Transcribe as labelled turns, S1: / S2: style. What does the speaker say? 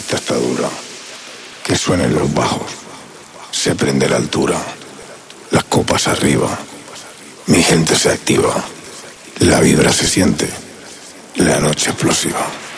S1: fiesta está dura. Que suenen los bajos. Se prende la altura. Las copas arriba. Mi gente se activa. La vibra se siente. La noche explosiva.